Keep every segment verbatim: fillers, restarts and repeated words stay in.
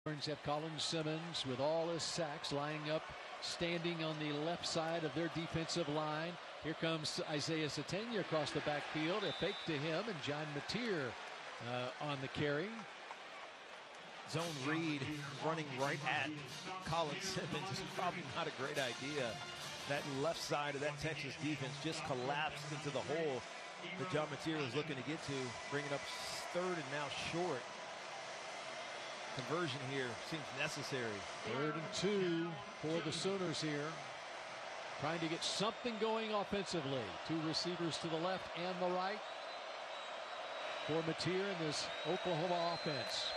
Have Colin Simmons with all his sacks lining up, standing on the left side of their defensive line. Here comes Isaiah Sategna across the backfield. A fake to him, and John Mateer uh, on the carry. Zone read running right at Colin Simmons is probably not a great idea. That left side of that Texas defense just collapsed into the hole that John Mateer was looking to get to, bringing up third and now short. Conversion here seems necessary. Third and two for the Sooners here. Trying to get something going offensively. Two receivers to the left and the right for Mateer in this Oklahoma offense.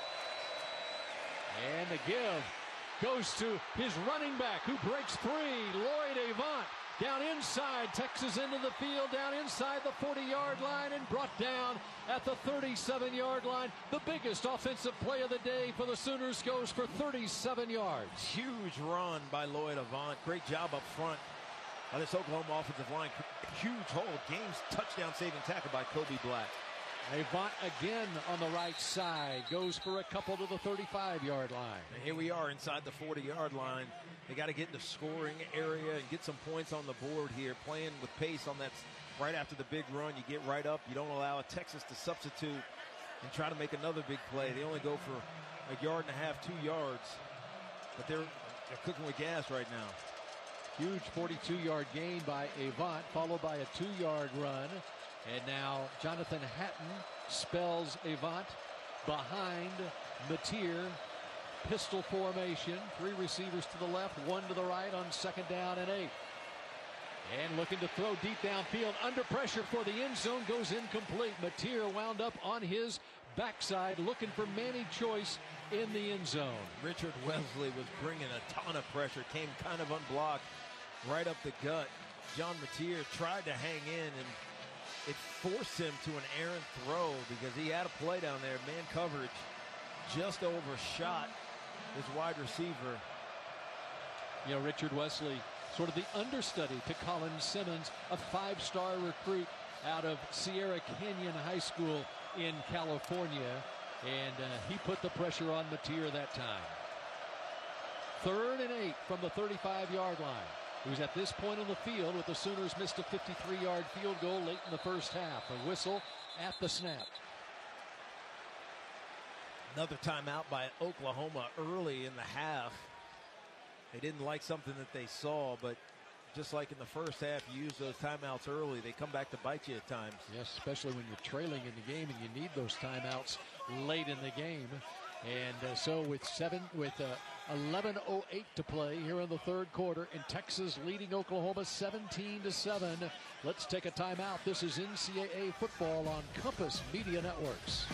And the give goes to his running back, who breaks free. Lloyd Avant down inside, Texas into the field, down inside the forty-yard line, and brought down at the thirty-seven-yard line. The biggest offensive play of the day for the Sooners goes for thirty-seven yards. Huge run by Lloyd Avant. Great job up front by this Oklahoma offensive line. Huge hole. Game's touchdown saving tackle by Kobe Black. Avant again on the right side, goes for a couple to the thirty-five-yard line. And here we are inside the forty-yard line. They got to get in the scoring area and get some points on the board here. Playing with pace on that right after the big run. You get right up. You don't allow Texas to substitute and try to make another big play. They only go for a yard and a half, two yards. But they're, they're cooking with gas right now. Huge forty-two-yard gain by Avant, followed by a two-yard run. And now Jonathan Hatton spells Avant behind Mateer. Pistol formation. Three receivers to the left, one to the right on second down and eight. And looking to throw deep downfield. Under pressure for the end zone. Goes incomplete. Mateer wound up on his backside looking for Manny Choice in the end zone. Richard Wesley was bringing a ton of pressure. Came kind of unblocked right up the gut. John Mateer tried to hang in, and it forced him to an errant throw because he had a play down there. Man coverage just overshot his wide receiver. You know, Richard Wesley, sort of the understudy to Colin Simmons, a five-star recruit out of Sierra Canyon High School in California. And uh, he put the pressure on Mateer that time. Third and eight from the thirty-five-yard line. He was at this point on the field with the Sooners missed a fifty-three-yard field goal late in the first half. A whistle at the snap. Another timeout by Oklahoma early in the half. They didn't like something that they saw, but just like in the first half, you use those timeouts early. They come back to bite you at times. Yes, especially when you're trailing in the game and you need those timeouts late in the game. And uh, so with seven, with uh, eleven oh eight to play here in the third quarter, and Texas leading Oklahoma seventeen to seven. Let's take a timeout. This is N C double A football on Compass Media Networks.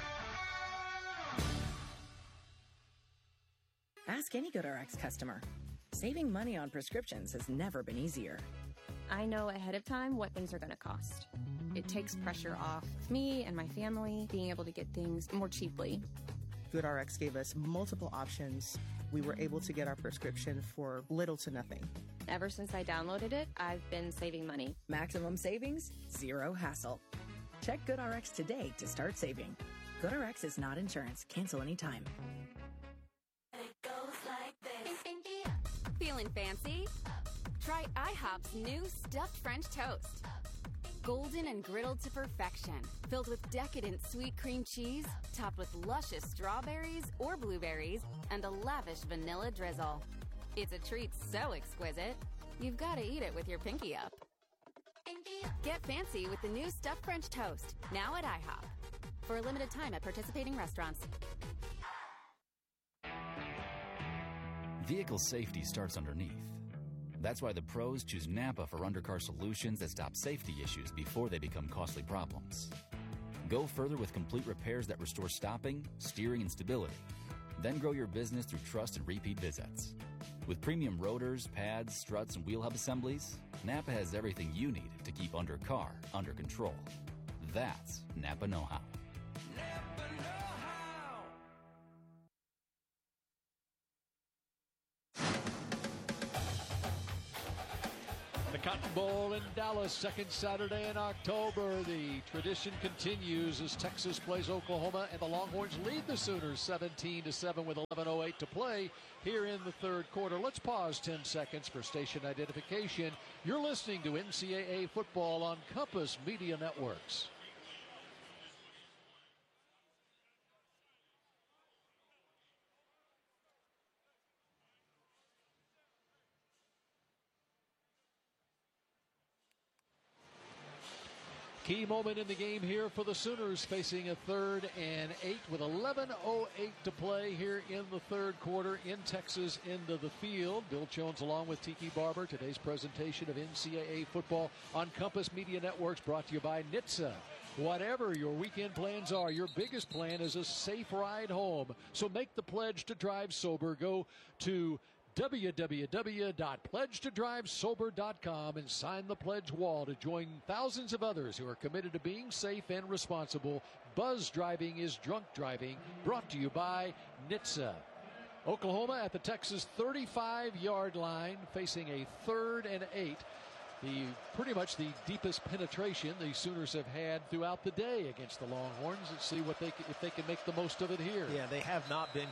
Ask any GoodRx customer. Saving money on prescriptions has never been easier. I know ahead of time what things are going to cost. It takes pressure off me and my family being able to get things more cheaply. GoodRx gave us multiple options. We were able to get our prescription for little to nothing. Ever since I downloaded it, I've been saving money. Maximum savings, zero hassle. Check GoodRx today to start saving. GoodRx is not insurance. Cancel anytime. Feeling fancy? Try IHOP's new stuffed French toast. Golden and griddled to perfection, filled with decadent sweet cream cheese, topped with luscious strawberries or blueberries, and a lavish vanilla drizzle. It's a treat so exquisite, you've got to eat it with your pinky up. Get fancy with the new stuffed French toast, now at IHOP. For a limited time at participating restaurants. Vehicle safety starts underneath. That's why the pros choose Napa for undercar solutions that stop safety issues before they become costly problems. Go further with complete repairs that restore stopping, steering, and stability. Then grow your business through trust and repeat visits. With premium rotors, pads, struts, and wheel hub assemblies, Napa has everything you need to keep undercar under control. That's Napa know-how. Napa know-how. The Cotton Bowl in Dallas, second Saturday in October. The tradition continues as Texas plays Oklahoma, and the Longhorns lead the Sooners seventeen to seven with eleven oh eight to play here in the third quarter. Let's pause ten seconds for station identification. You're listening to N C double A football on Compass Media Networks. Key moment in the game here for the Sooners, facing a third and eight with eleven oh eight to play here in the third quarter in Texas into the field. Bill Jones along with Tiki Barber. Today's presentation of N C double A football on Compass Media Networks brought to you by N H T S A. Whatever your weekend plans are, your biggest plan is a safe ride home. So make the pledge to drive sober. Go to w w w dot pledge to drive sober dot com and sign the pledge wall to join thousands of others who are committed to being safe and responsible. Buzz driving is drunk driving, brought to you by N H T S A. Oklahoma at the Texas thirty-five-yard line, facing a third and eight. The pretty much the deepest penetration the Sooners have had throughout the day against the Longhorns. Let's see what they if they can make the most of it here. Yeah, they have not been.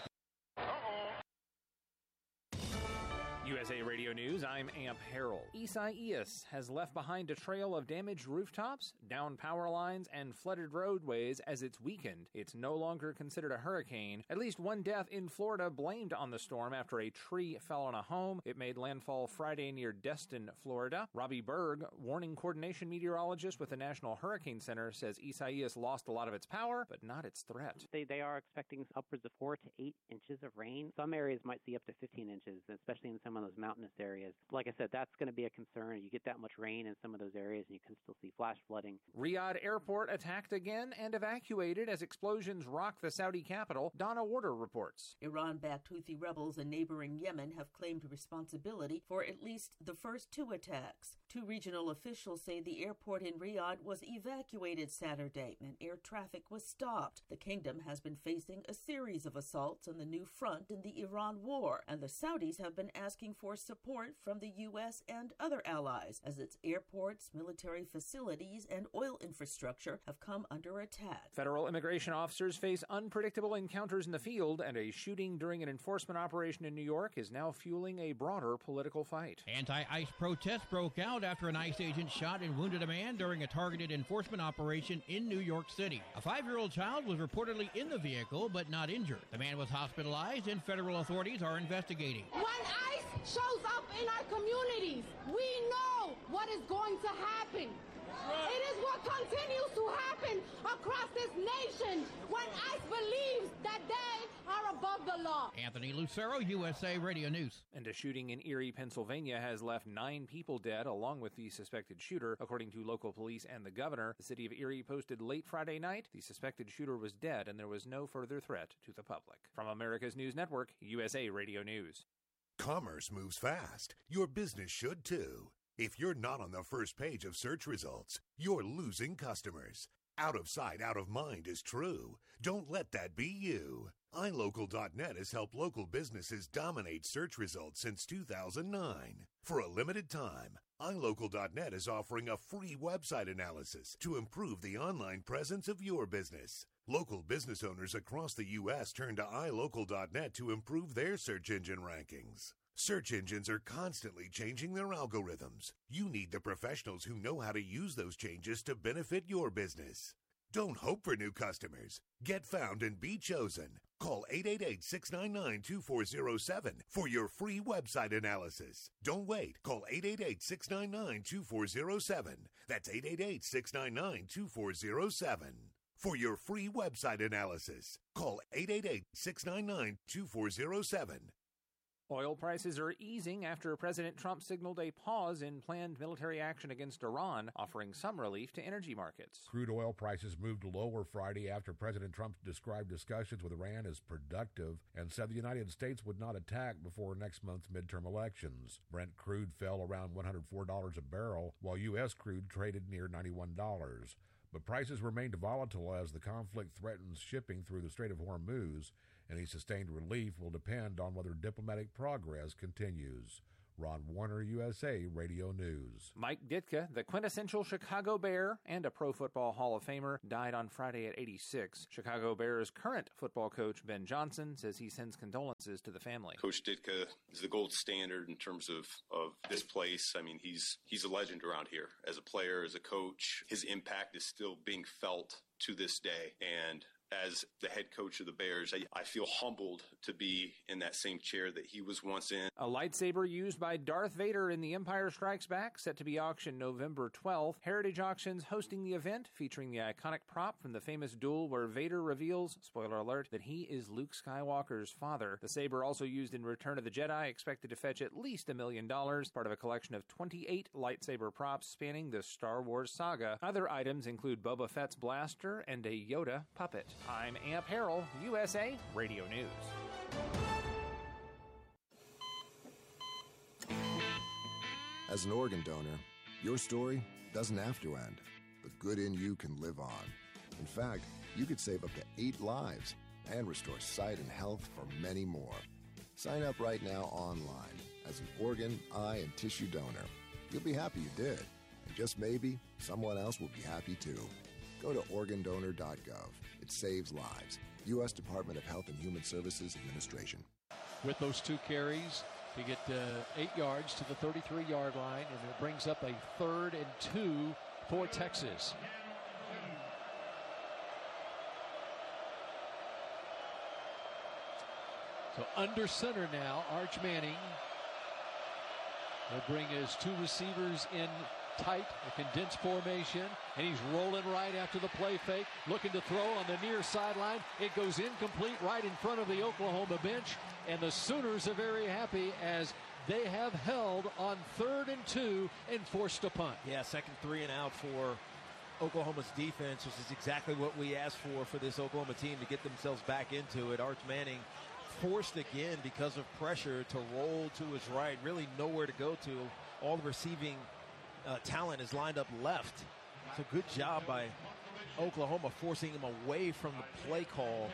U S A Radio News, I'm Amp Harold. Isaias has left behind a trail of damaged rooftops, downed power lines, and flooded roadways as it's weakened. It's no longer considered a hurricane. At least one death in Florida blamed on the storm after a tree fell on a home. It made landfall Friday near Destin, Florida. Robbie Berg, warning coordination meteorologist with the National Hurricane Center, says Isaias lost a lot of its power, but not its threat. They, they are expecting upwards of four to eight inches of rain. Some areas might see up to fifteen inches, especially in some of those mountainous areas. Like I said, that's going to be a concern. You get that much rain in some of those areas and you can still see flash flooding. Riyadh airport attacked again and evacuated as explosions rock the Saudi capital. Donna Warder reports. Iran-backed Houthi rebels in neighboring Yemen have claimed responsibility for at least the first two attacks. Two regional officials say the airport in Riyadh was evacuated Saturday and air traffic was stopped. The kingdom has been facing a series of assaults on the new front in the Iran war, and the Saudis have been asking for support from the U S and other allies as its airports, military facilities, and oil infrastructure have come under attack. Federal immigration officers face unpredictable encounters in the field, and a shooting during an enforcement operation in New York is now fueling a broader political fight. Anti-ICE protests broke out after an ICE agent shot and wounded a man during a targeted enforcement operation in New York City. A five-year-old child was reportedly in the vehicle but not injured. The man was hospitalized and federal authorities are investigating. When ICE shows up in our communities, we know what is going to happen. Right. It is what continues to happen across this nation when ICE believes that they are above the law. Anthony Lucero, U S A Radio News. And a shooting in Erie, Pennsylvania has left nine people dead along with the suspected shooter, according to local police and the governor. The city of Erie posted late Friday night the suspected shooter was dead and there was no further threat to the public. From America's News Network, U S A Radio News. Commerce moves fast. Your business should too. If you're not on the first page of search results, you're losing customers. Out of sight, out of mind is true. Don't let that be you. i local dot net has helped local businesses dominate search results since two thousand nine. For a limited time, i local dot net is offering a free website analysis to improve the online presence of your business. Local business owners across the U S turn to i local dot net to improve their search engine rankings. Search engines are constantly changing their algorithms. You need the professionals who know how to use those changes to benefit your business. Don't hope for new customers. Get found and be chosen. Call eight eight eight, six nine nine, two four zero seven for your free website analysis. Don't wait. Call eight eight eight, six nine nine, two four zero seven. That's eight eight eight, six nine nine, two four zero seven. For your free website analysis, call eight eight eight, six nine nine, two four zero seven. Oil prices are easing after President Trump signaled a pause in planned military action against Iran, offering some relief to energy markets. Crude oil prices moved lower Friday after President Trump described discussions with Iran as productive and said the United States would not attack before next month's midterm elections. Brent crude fell around one hundred four dollars a barrel, while U S crude traded near ninety-one dollars. But prices remained volatile as the conflict threatens shipping through the Strait of Hormuz. Any sustained relief will depend on whether diplomatic progress continues. Ron Warner, U S A Radio News. Mike Ditka, the quintessential Chicago Bear and a Pro Football Hall of Famer, died on Friday at eighty-six. Chicago Bears current football coach Ben Johnson says he sends condolences to the family. Coach Ditka is the gold standard in terms of, of this place. I mean, he's he's a legend around here. As a player, as a coach, his impact is still being felt to this day. And as the head coach of the Bears, I, I feel humbled to be in that same chair that he was once in. A lightsaber used by Darth Vader in The Empire Strikes Back, set to be auctioned November twelfth. Heritage Auctions hosting the event, featuring the iconic prop from the famous duel where Vader reveals, spoiler alert, that he is Luke Skywalker's father. The saber, also used in Return of the Jedi, expected to fetch at least a million dollars, part of a collection of twenty-eight lightsaber props spanning the Star Wars saga. Other items include Boba Fett's blaster and a Yoda puppet. I'm Amp Harrell, U S A Radio News. As an organ donor, your story doesn't have to end. The good in you can live on. In fact, you could save up to eight lives and restore sight and health for many more. Sign up right now online as an organ, eye, and tissue donor. You'll be happy you did. And just maybe, someone else will be happy too. Go to organ donor dot gov. It saves lives. U S Department of Health and Human Services Administration. With those two carries, to get uh, eight yards to the thirty-three-yard line, and it brings up a third and two for Texas. So under center now, Arch Manning will bring his two receivers in tight, a condensed formation, and he's rolling right after the play fake, looking to throw on the near sideline. It goes incomplete right in front of the Oklahoma bench, and the Sooners are very happy as they have held on third and two and forced a punt. Yeah, second three and out for Oklahoma's defense, which is exactly what we asked for for this Oklahoma team to get themselves back into it. Arch Manning forced again because of pressure to roll to his right, really nowhere to go to. All the receiving Uh, talent is lined up left. So good job by Oklahoma forcing him away from the play call.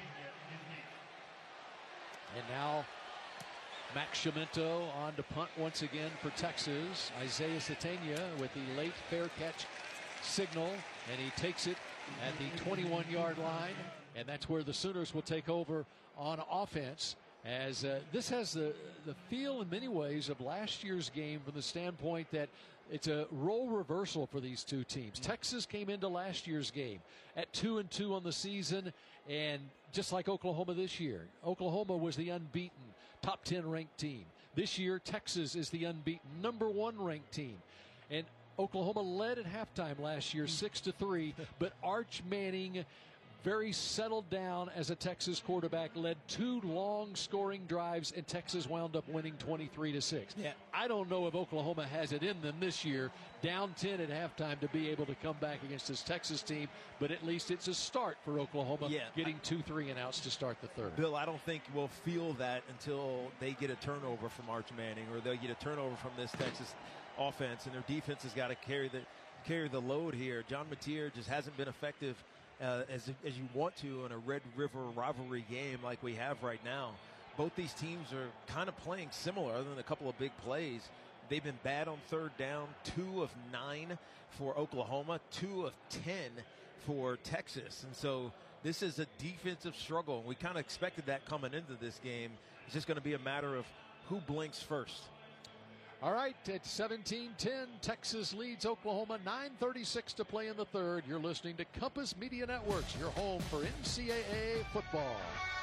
And now Max Chiamento on to punt once again for Texas. Isaiah Sategna with the late fair catch signal, and he takes it at the twenty-one-yard line, and that's where the Sooners will take over on offense. As uh, this has the, the feel in many ways of last year's game from the standpoint that it's a role reversal for these two teams. Texas came into last year's game at two and two on the season, and just like Oklahoma this year, Oklahoma was the unbeaten top ten ranked team. This year, Texas is the unbeaten number one ranked team, and Oklahoma led at halftime last year six to three, but Arch Manning, very settled down as a Texas quarterback, led two long scoring drives, and Texas wound up winning twenty-three to six. Yeah. I don't know if Oklahoma has it in them this year, down ten at halftime, to be able to come back against this Texas team, but at least it's a start for Oklahoma, yeah. getting two three and outs to start the third. Bill, I don't think we'll feel that until they get a turnover from Arch Manning, or they'll get a turnover from this Texas offense, and their defense has got to carry the carry the load here. John Mateer just hasn't been effective Uh, as as you want to in a Red River rivalry game like we have right now. Both these teams are kind of playing similar, other than a couple of big plays. They've been bad on third down, two of nine for Oklahoma, two of ten for Texas. And so this is a defensive struggle. We kind of expected that coming into this game. It's just going to be a matter of who blinks first. All right, at seventeen ten, Texas leads Oklahoma, nine thirty-six to play in the third. You're listening to Compass Media Networks, your home for N C double A football.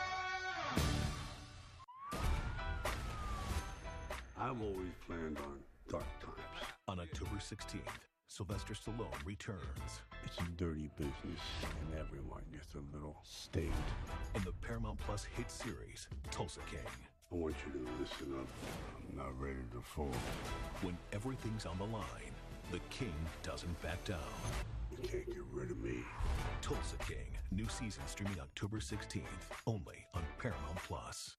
I've always planned on dark times. On October sixteenth, Sylvester Stallone returns. It's a dirty business, and everyone gets a little stained. In the Paramount Plus hit series, Tulsa King. I want you to listen up. I'm not ready to fall. When everything's on the line, the King doesn't back down. You can't get rid of me. Tulsa King, new season streaming October sixteenth, only on Paramount Plus.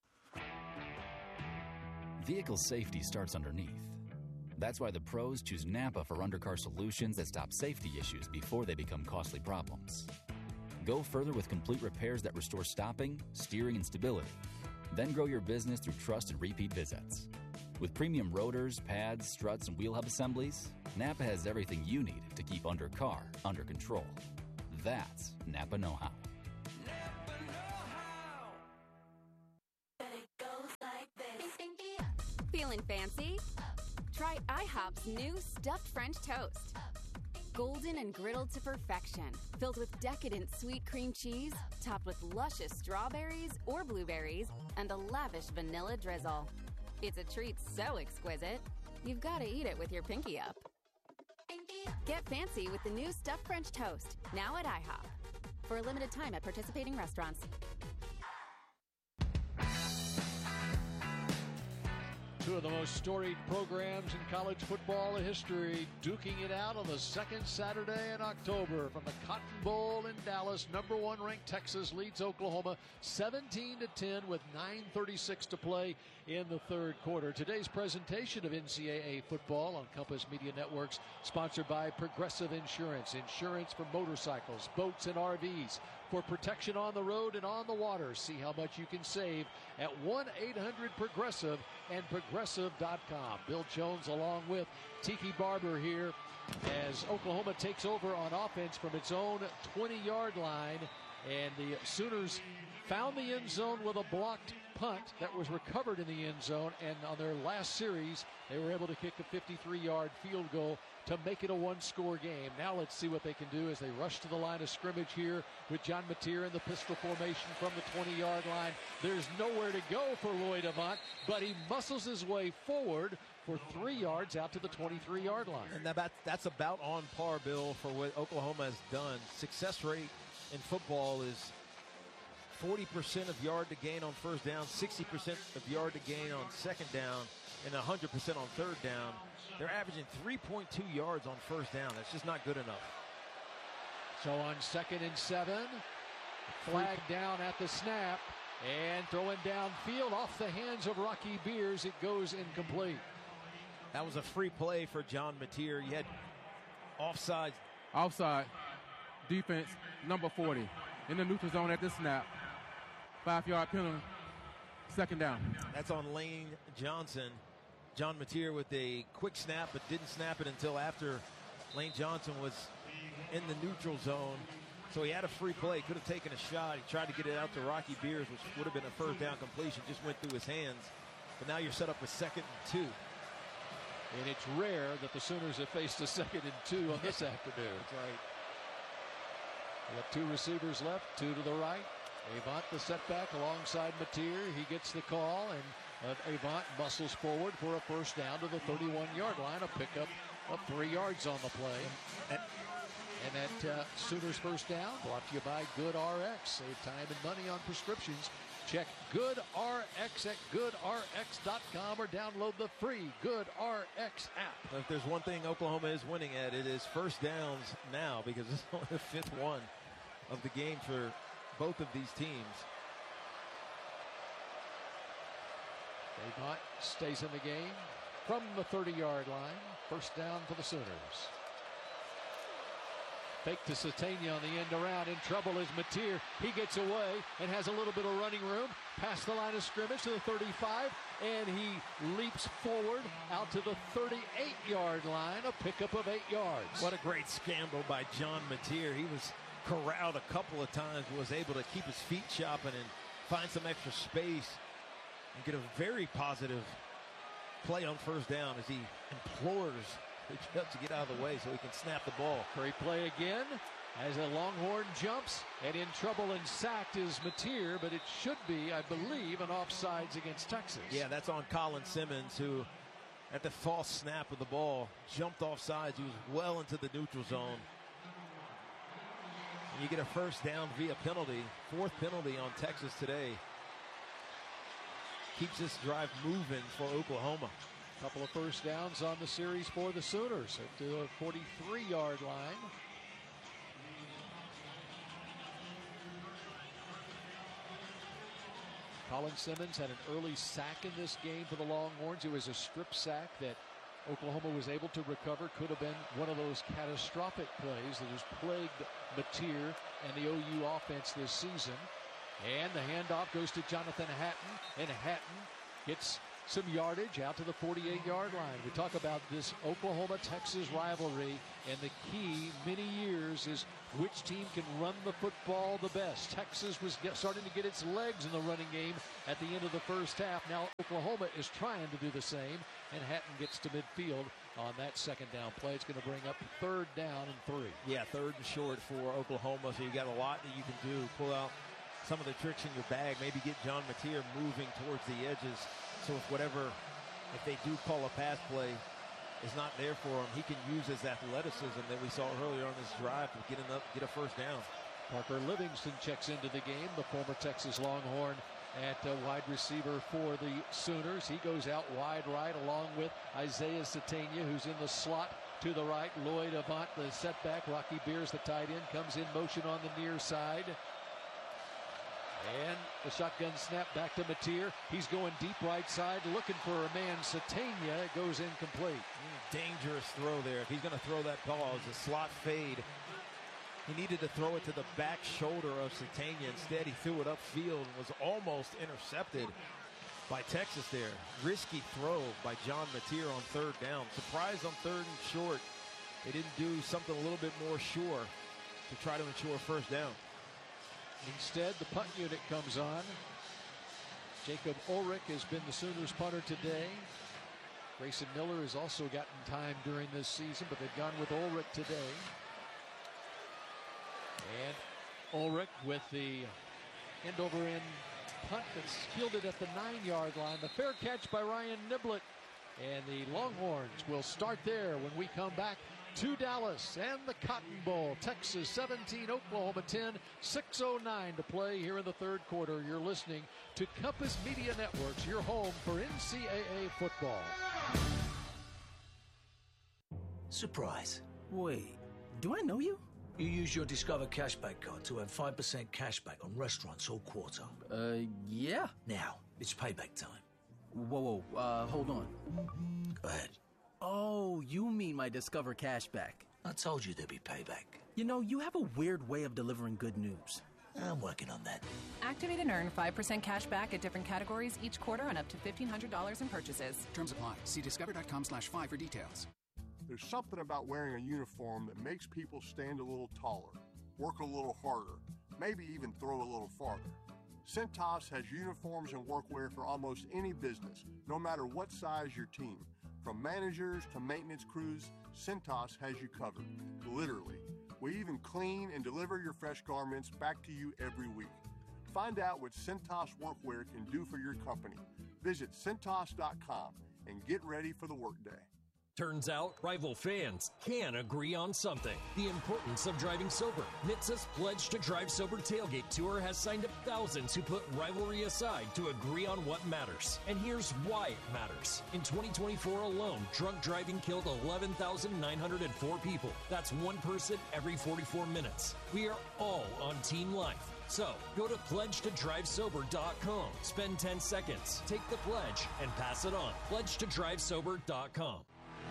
Vehicle safety starts underneath. That's why the pros choose Napa for undercar solutions that stop safety issues before they become costly problems. Go further with complete repairs that restore stopping, steering, and stability. Then grow your business through trust and repeat visits. With premium rotors, pads, struts, and wheel hub assemblies, Napa has everything you need to keep undercar under control. That's Napa know-how. Feeling fancy? Try IHOP's new stuffed French toast. Golden and griddled to perfection, filled with decadent sweet cream cheese, topped with luscious strawberries or blueberries, and a lavish vanilla drizzle. It's a treat so exquisite, you've got to eat it with your pinky up. Get fancy with the new stuffed French toast, now at IHOP. For a limited time at participating restaurants. Two of the most storied programs in college football history duking it out on the second Saturday in October from the Cotton Bowl in Dallas. Number one ranked Texas leads Oklahoma seventeen to ten with nine thirty-six to play in the third quarter. Today's presentation of N C double A football on Compass Media Networks, sponsored by Progressive Insurance. Insurance for motorcycles, boats, and R Vs. For protection on the road and on the water. See how much you can save at one eight hundred progressive and progressive dot com. Bill Jones along with Tiki Barber here as Oklahoma takes over on offense from its own twenty-yard line. And the Sooners found the end zone with a blocked punt that was recovered in the end zone. And on their last series, they were able to kick a fifty-three-yard field goal to make it a one-score game. Now let's see what they can do as they rush to the line of scrimmage here with John Mateer in the pistol formation from the twenty-yard line. There's nowhere to go for Lloyd Avant, but he muscles his way forward for three yards out to the twenty-three-yard line. And that, that's about on par, Bill, for what Oklahoma has done. Success rate in football is forty percent of yard to gain on first down, sixty percent of yard to gain on second down, and one hundred percent on third down. They're averaging three point two yards on first down. That's just not good enough. So on second and seven, flag down at the snap, and throwing downfield off the hands of Rocky Beers. It goes incomplete. That was a free play for John Mateer. He had offside. Offside. Defense, number forty. In the neutral zone at the snap. Five-yard penalty. Second down. That's on Lane Johnson. John Mateer with a quick snap, but didn't snap it until after Lane Johnson was in the neutral zone. So he had a free play, could have taken a shot. He tried to get it out to Rocky Beers, which would have been a first down completion, just went through his hands. But now you're set up with second and two. And it's rare that the Sooners have faced a second and two on this afternoon. That's right. We got two receivers left, two to the right. Avant the setback alongside Mateer. He gets the call, and uh, Avant muscles forward for a first down to the thirty-one-yard line. A pickup of three yards on the play. And, and that uh, Sooners first down brought to you by Good R X. Save time and money on prescriptions. Check Good R X at good R X dot com or download the free Good R X app. If there's one thing Oklahoma is winning at, it is first downs now, because it's only the fifth one of the game for both of these teams. Avant stays in the game from the thirty-yard line. First down for the Sooners. Fake to Satania on the end around. In trouble is Mateer. He gets away and has a little bit of running room. Past the line of scrimmage to the thirty-five. And he leaps forward out to the thirty-eight-yard line. A pickup of eight yards. What a great scramble by John Mateer. He was corralled a couple of times, was able to keep his feet chopping and find some extra space and get a very positive play on first down as he implores the judge to get out of the way so he can snap the ball. Great play again as a Longhorn jumps, and in trouble and sacked is Mateer, but it should be, I believe, an offsides against Texas. Yeah, that's on Colin Simmons, who at the false snap of the ball jumped offsides. He was well into the neutral zone. And you get a first down via penalty, fourth penalty on Texas today. Keeps this drive moving for Oklahoma. Couple of first downs on the series for the Sooners at the forty-three-yard line. Colin Simmons had an early sack in this game for the Longhorns. It was a strip sack that Oklahoma was able to recover. Could have been one of those catastrophic plays that has plagued Mateer and the O U offense this season. And the handoff goes to Jonathan Hatton, and Hatton gets some yardage out to the forty-eight-yard line. We talk about this Oklahoma-Texas rivalry, and the key many years is which team can run the football the best. Texas was get, starting to get its legs in the running game at the end of the first half. Now Oklahoma is trying to do the same, and Hatton gets to midfield on that second down play. It's going to bring up third down and three. Yeah, third and short for Oklahoma, so you got a lot that you can do. Pull out some of the tricks in your bag, maybe get John Mateer moving towards the edges, so if whatever, if they do call a pass play, is not there for him, he can use his athleticism that we saw earlier on this drive to get, up, get a first down. Parker Livingston checks into the game, the former Texas Longhorn at uh, wide receiver for the Sooners. He goes out wide right along with Isaiah Satania, who's in the slot to the right. Lloyd Avant, the setback. Rocky Beers, the tight end, comes in motion on the near side. And the shotgun snap back to Mateer. He's going deep right side, looking for a man. Satania goes incomplete. Dangerous throw there. If he's going to throw that ball as a slot fade, he needed to throw it to the back shoulder of Satania. Instead, he threw it upfield and was almost intercepted by Texas there. Risky throw by John Mateer on third down. Surprise on third and short. They didn't do something a little bit more sure to try to ensure first down. Instead, the punt unit comes on. Jacob Ulrich has been the Sooners punter today. Grayson Miller has also gotten time during this season, but they've gone with Ulrich today. And Ulrich with the end over end punt that's fielded at the nine-yard line. The fair catch by Ryan Niblett. And the Longhorns will start there when we come back to Dallas and the Cotton Bowl. Texas seventeen, Oklahoma ten, six oh nine to play here in the third quarter. You're listening to Compass Media Networks, your home for N C double A football. Surprise. Wait, do I know you? You use your Discover Cashback card to earn five percent cashback on restaurants all quarter. Uh, yeah. Now, it's payback time. Whoa, whoa, uh, hold on. Go ahead. Oh, you mean my Discover Cashback. I told you there'd be payback. You know, you have a weird way of delivering good news. I'm working on that. Activate and earn five percent cash back at different categories each quarter on up to fifteen hundred dollars in purchases. Terms apply. See discover.com slash five for details. There's something about wearing a uniform that makes people stand a little taller, work a little harder, maybe even throw a little farther. Cintas has uniforms and workwear for almost any business, no matter what size your team. From managers to maintenance crews, Cintas has you covered, literally. We even clean and deliver your fresh garments back to you every week. Find out what Cintas workwear can do for your company. Visit Cintas dot com and get ready for the workday. Turns out, rival fans can agree on something. The importance of driving sober. N H T S A's Pledge to Drive Sober Tailgate Tour has signed up thousands who put rivalry aside to agree on what matters. And here's why it matters. In twenty twenty-four alone, drunk driving killed eleven thousand nine hundred four people. That's one person every forty-four minutes. We are all on Team Life. So, go to pledge to drive sober dot com. Spend ten seconds, take the pledge, and pass it on. pledge to drive sober dot com.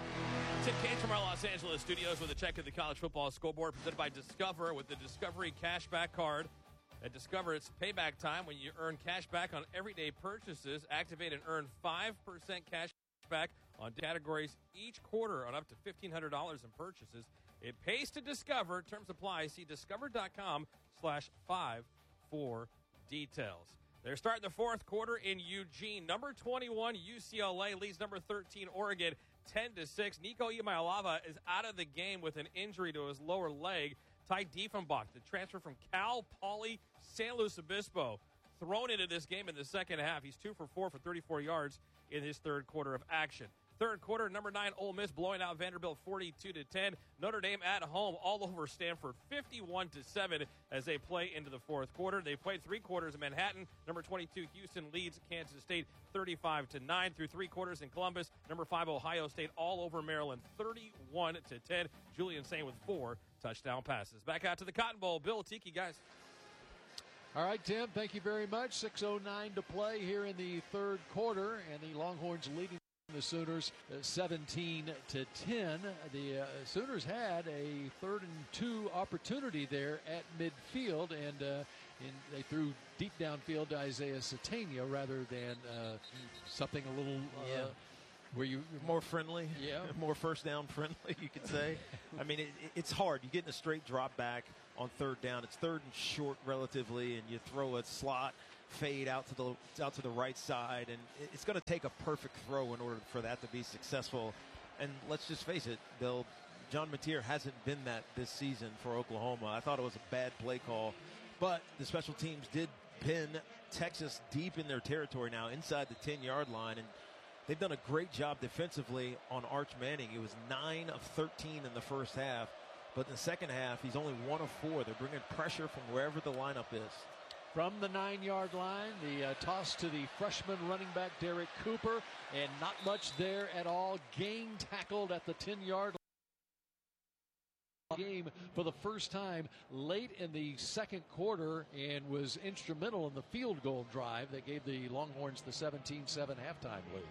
Tim Cates from our Los Angeles studios with a check of the college football scoreboard presented by Discover with the Discovery Cashback Card. At Discover, it's payback time when you earn cash back on everyday purchases. Activate and earn five percent cash back on categories each quarter on up to fifteen hundred dollars in purchases. It pays to Discover. Terms apply. See discover.com slash five for details. They're starting the fourth quarter in Eugene. Number twenty-one, U C L A leads number thirteen, Oregon, ten to six. Nico Iamaleava is out of the game with an injury to his lower leg. Ty Diefenbach, the transfer from Cal Poly San Luis Obispo, thrown into this game in the second half. He's two for four for thirty-four yards in his third quarter of action. Third quarter, number nine, Ole Miss blowing out Vanderbilt forty-two to ten. Notre Dame at home all over Stanford fifty-one to seven as they play into the fourth quarter. They played three quarters in Manhattan. Number twenty-two, Houston leads Kansas State thirty-five to nine through three quarters in Columbus. Number five, Ohio State all over Maryland thirty-one to ten. Julian Sain with four touchdown passes. Back out to the Cotton Bowl. Bill, Tiki, guys. All right, Tim, thank you very much. six oh nine to play here in the third quarter, and the Longhorns leading the Sooners uh, seventeen to ten. The uh, Sooners had a third and two opportunity there at midfield, and uh, in, they threw deep downfield to Isaiah Satania rather than uh, something a little uh, yeah. where you more friendly, yeah, more first down friendly, you could say. I mean, it, it's hard. You get in a straight drop back on third down. It's third and short relatively, and you throw a slot fade out to the out to the right side, and it's going to take a perfect throw in order for that to be successful. And let's just face it, Bill, John Mateer hasn't been that this season for Oklahoma. I thought it was a bad play call, but the special teams did pin Texas deep in their territory now, inside the ten-yard line, and they've done a great job defensively on Arch Manning. It was nine of thirteen in the first half, but in the second half, he's only one of four. They're bringing pressure from wherever the lineup is. From the nine-yard line, the uh, toss to the freshman running back, Derek Cooper, and not much there at all. Gang tackled at the ten-yard line. Game for the first time late in the second quarter and was instrumental in the field goal drive that gave the Longhorns the seventeen seven halftime lead.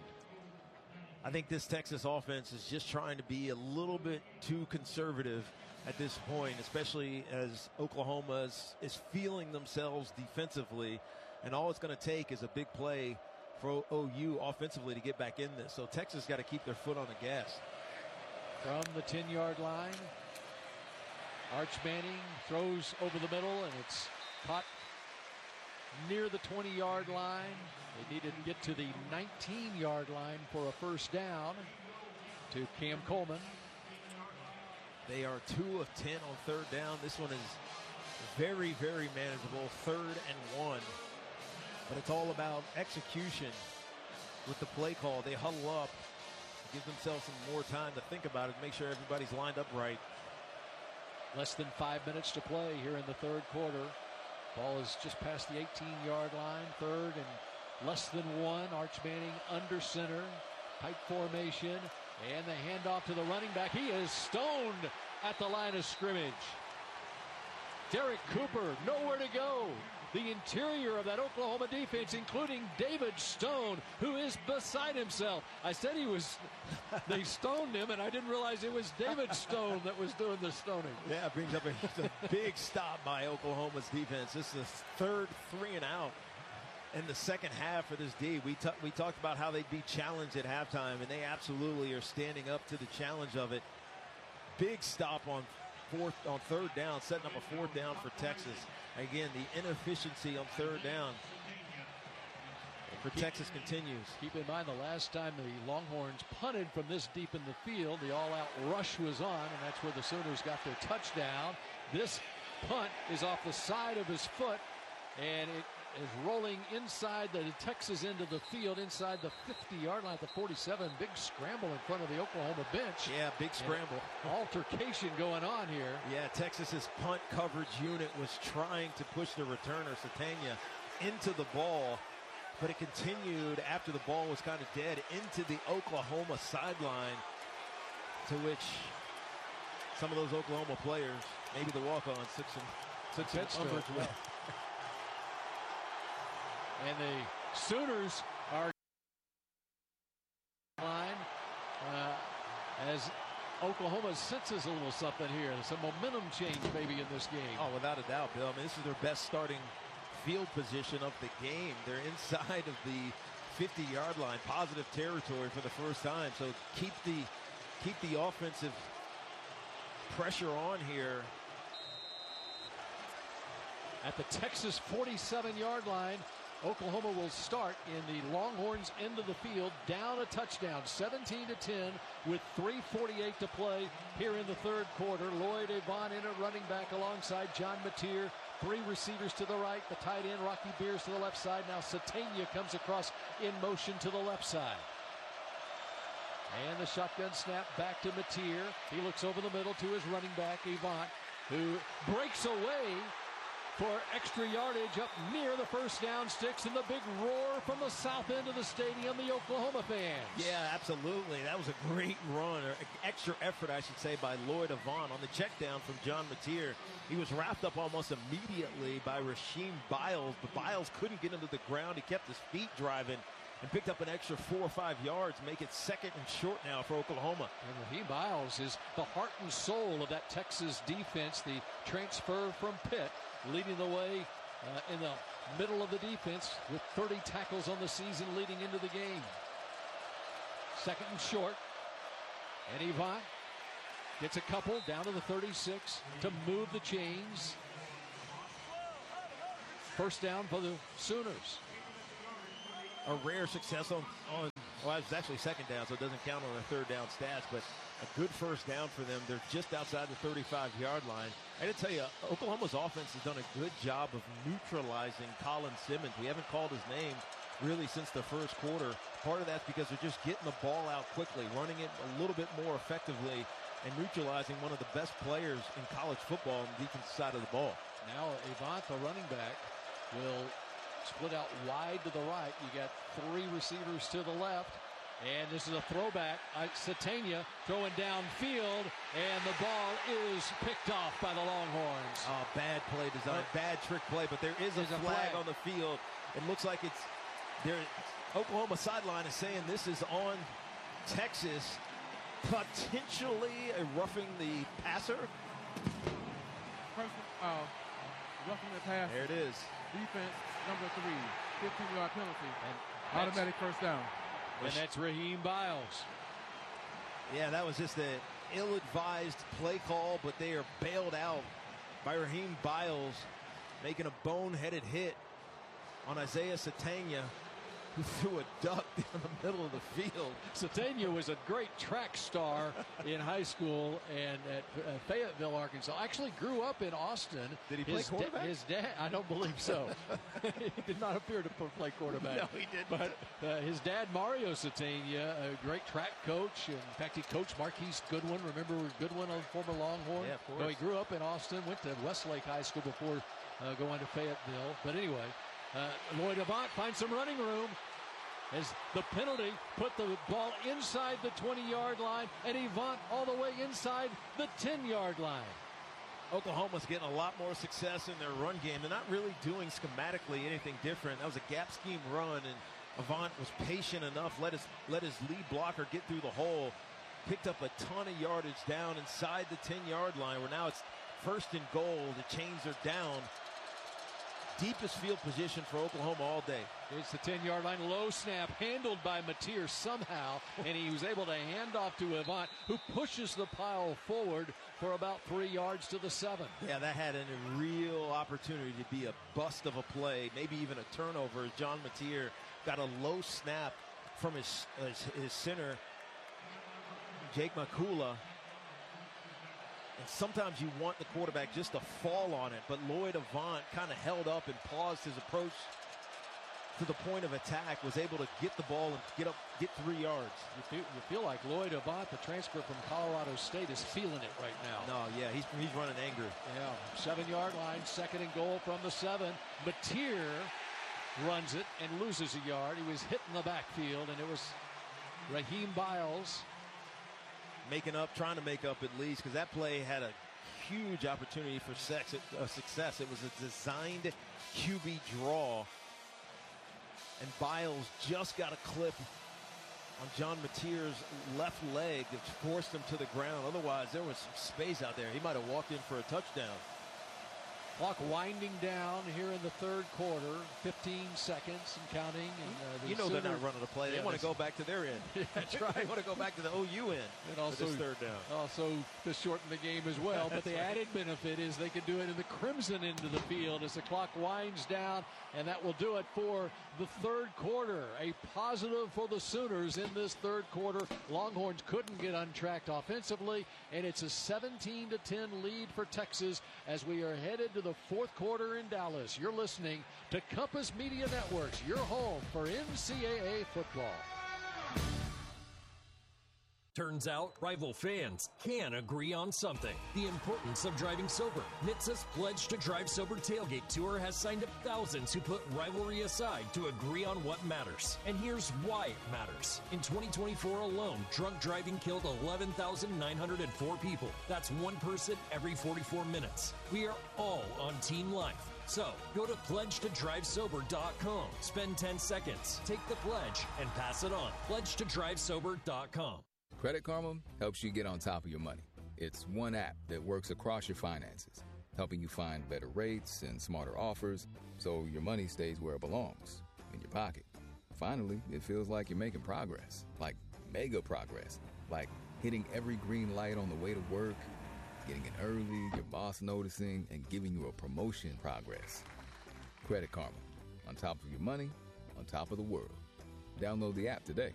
I think this Texas offense is just trying to be a little bit too conservative at this point, especially as Oklahoma is, is feeling themselves defensively, and all it's going to take is a big play for O U offensively to get back in this. So Texas got to keep their foot on the gas. From the ten-yard line, Arch Manning throws over the middle, and it's caught near the twenty-yard line. They needed to get to the nineteen-yard line for a first down to Cam Coleman. They are two of ten on third down. This one is very, very manageable, third and one. But it's all about execution with the play call. They huddle up, give themselves some more time to think about it, make sure everybody's lined up right. Less than five minutes to play here in the third quarter. Ball is just past the eighteen-yard line, third and less than one. Arch Manning under center, tight formation. And the handoff to the running back. He is stoned at the line of scrimmage. Derek Cooper, nowhere to go. The interior of that Oklahoma defense, including David Stone, who is beside himself. I said he was, they stoned him, and I didn't realize it was David Stone that was doing the stoning. Yeah, it brings up a, a big stop by Oklahoma's defense. This is the third three and out in the second half for this D. We, t- we talked about how they'd be challenged at halftime, and they absolutely are standing up to the challenge of it. Big stop on fourth on third down, setting up a fourth down for Texas. Again, the inefficiency on third down for keep, Texas continues. Keep in mind the last time the Longhorns punted from this deep in the field, the all-out rush was on, and that's where the Sooners got their touchdown. This punt is off the side of his foot, and it is rolling inside the Texas end of the field, inside the fifty-yard line at the forty-seven. Big scramble in front of the Oklahoma bench. Yeah, big scramble. Altercation going on here. Yeah, Texas's punt coverage unit was trying to push the returner, Satania, into the ball, but it continued after the ball was kind of dead into the Oklahoma sideline, to which some of those Oklahoma players, maybe the walk-ons, took some, took some umbrage with. And the Sooners are line uh, as Oklahoma senses a little something here. Some momentum change maybe in this game. Oh, without a doubt, Bill. I mean, this is their best starting field position of the game. They're inside of the fifty-yard line, positive territory for the first time. So keep the keep the offensive pressure on here. At the Texas forty-seven-yard line, Oklahoma will start in the Longhorns end of the field, down a touchdown, seventeen to ten, with three forty-eight to play here in the third quarter. Lloyd Avon in at running back alongside John Mateer. Three receivers to the right, the tight end Rocky Beers to the left side. Now Satania comes across in motion to the left side. And the shotgun snap back to Mateer. He looks over the middle to his running back, Avant, who breaks away for extra yardage up near the first down sticks, and the big roar from the south end of the stadium, the Oklahoma fans. Yeah, absolutely. That was a great run, or extra effort, I should say, by Lloyd Avant on the check down from John Mateer. He was wrapped up almost immediately by Rasheem Biles, but Biles couldn't get him to the ground. He kept his feet driving and picked up an extra four or five yards, make it second and short now for Oklahoma. And Raheem Biles is the heart and soul of that Texas defense, the transfer from Pitt, leading the way uh, in the middle of the defense with thirty tackles on the season leading into the game. Second and short. And Avant gets a couple down to the thirty-six to move the chains. First down for the Sooners. A rare success on, on well, it was actually second down, so it doesn't count on their third down stats, but a good first down for them. They're just outside the thirty-five-yard line. I got to tell you, Oklahoma's offense has done a good job of neutralizing Colin Simmons. We haven't called his name really since the first quarter. Part of that's because they're just getting the ball out quickly, running it a little bit more effectively, and neutralizing one of the best players in college football on the defensive side of the ball. Now Avant, the running back, will split out wide to the right. You got three receivers to the left. And this is a throwback. Satania throwing downfield, and the ball is picked off by the Longhorns. Oh, bad play design, bad trick play, but there is a, There's a flag, flag on the field. It looks like it's there. Oklahoma sideline is saying this is on Texas, potentially a roughing the passer. First, uh, roughing the pass. There it is. Defense number three, fifteen-yard penalty, and automatic first down. And that's Raheem Biles. Yeah, that was just an ill-advised play call, but they are bailed out by Raheem Biles making a boneheaded hit on Isaiah Satania, who threw a duck down the middle of the field. Satania was a great track star in high school and at uh, Fayetteville, Arkansas. Actually grew up in Austin. Did he play his quarterback? Da- his dad, I don't believe so. He did not appear to play quarterback. No, he didn't. But uh, his dad, Mario Satania, a great track coach. In fact, he coached Marquise Goodwin. Remember Goodwin, a former Longhorn? Yeah, of course. So he grew up in Austin, went to Westlake High School before uh, going to Fayetteville. But anyway, uh, Lloyd Avant finds some running room as the penalty put the ball inside the twenty-yard line, and Avant all the way inside the ten-yard line. Oklahoma's getting a lot more success in their run game. They're not really doing schematically anything different. That was a gap scheme run, and Avant was patient enough, let his, let his lead blocker get through the hole, picked up a ton of yardage down inside the ten-yard line, where now it's first and goal. The chains are down. Deepest field position for Oklahoma all day. It's the ten-yard line, low snap, handled by Mateer somehow, and he was able to hand off to Avant, who pushes the pile forward for about three yards to the seven. Yeah, that had a real opportunity to be a bust of a play, maybe even a turnover. As John Mateer got a low snap from his, his, his center, Jake Makula. And sometimes you want the quarterback just to fall on it, but Lloyd Avant kind of held up and paused his approach to the point of attack, was able to get the ball and get up, get three yards. You feel, you feel like Lloyd Avant, the transfer from Colorado State, is feeling it right now. No, yeah, he's, he's running angry. Yeah, seven-yard line, second and goal from the seven. Mateer runs it and loses a yard. He was hit in the backfield, and it was Raheem Biles making up, trying to make up at least, because that play had a huge opportunity for sex, uh, success. It was a designed Q B draw, and Biles just got a clip on John Mateer's left leg that forced him to the ground. Otherwise, there was some space out there. He might have walked in for a touchdown. Clock winding down here in the third quarter, fifteen seconds and counting. And, uh, the you know Sooners, they're not running a play. They yeah, want to go back to their end. Yeah, that's right. They want to go back to the O U end. And also this third down. Also to shorten the game as well. But the added benefit is they can do it in the crimson end of the field as the clock winds down, and that will do it for the third quarter. A positive for the Sooners in this third quarter. Longhorns couldn't get untracked offensively, and it's a seventeen to ten lead for Texas as we are headed to the fourth quarter in Dallas. You're listening to Compass Media Networks, your home for N C double A football. Turns out, rival fans can agree on something. The importance of driving sober. N H T S A's Pledge to Drive Sober Tailgate Tour has signed up thousands who put rivalry aside to agree on what matters. And here's why it matters. In twenty twenty-four alone, drunk driving killed eleven thousand nine hundred four people. That's one person every forty-four minutes. We are all on Team Life. So, go to pledge to drive sober dot com. Spend ten seconds, take the pledge, and pass it on. pledge to drive sober dot com. Credit Karma helps you get on top of your money. It's one app that works across your finances. helping you find better rates and smarter offers so your money stays where it belongs, in your pocket. Finally, it feels like you're making progress, like mega progress, like hitting every green light on the way to work, getting in early, your boss noticing, and giving you a promotion progress. Credit Karma, on top of your money, on top of the world. Download the app today.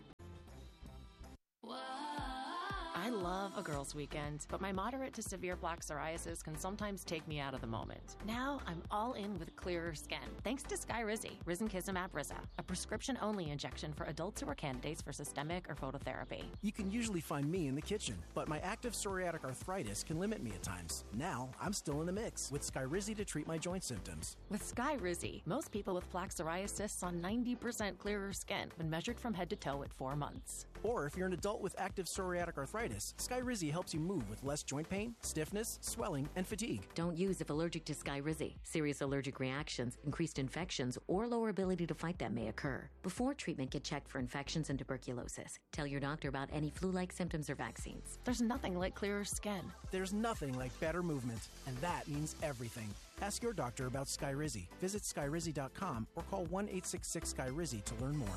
I love a girls' weekend, but my moderate to severe plaque psoriasis can sometimes take me out of the moment. Now I'm all in with clearer skin, thanks to Skyrizi, Risankizumab Riza, a prescription-only injection for adults who are candidates for systemic or phototherapy. You can usually find me in the kitchen, but my active psoriatic arthritis can limit me at times. Now I'm still in the mix with Skyrizi to treat my joint symptoms. With Skyrizi, most people with plaque psoriasis saw ninety percent clearer skin when measured from head to toe at four months. Or if you're an adult with active psoriatic arthritis, Skyrizi helps you move with less joint pain, stiffness, swelling, and fatigue. Don't use if allergic to Skyrizi. Serious allergic reactions, increased infections, or lower ability to fight them may occur. Before treatment, get checked for infections and tuberculosis. Tell your doctor about any flu-like symptoms or vaccines. There's nothing like clearer skin. There's nothing like better movement, and that means everything. Ask your doctor about Skyrizi. Visit Skyrizi dot com or call one eight six six Skyrizi to learn more.